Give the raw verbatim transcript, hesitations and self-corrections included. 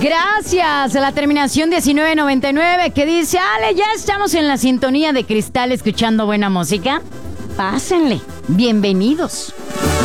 Gracias a la terminación diecinueve noventa y nueve que dice, Ale, ya estamos en la sintonía de Cristal escuchando buena música. Pásenle, bienvenidos.